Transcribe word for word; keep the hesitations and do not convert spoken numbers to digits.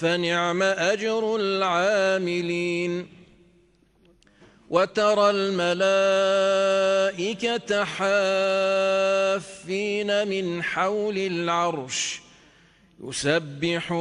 فنعم أجر العاملين. وترى الملائكة حافين من حول العرش يسبحون